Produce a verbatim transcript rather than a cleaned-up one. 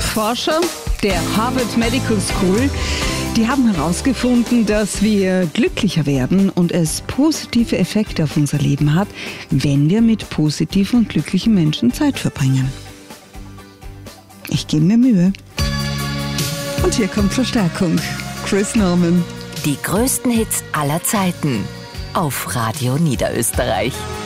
Forscher der Harvard Medical School, die haben herausgefunden, dass wir glücklicher werden und es positive Effekte auf unser Leben hat, wenn wir mit positiven und glücklichen Menschen Zeit verbringen. Ich gebe mir Mühe. Und hier kommt Verstärkung. Chris Norman. Die größten Hits aller Zeiten auf Radio Niederösterreich.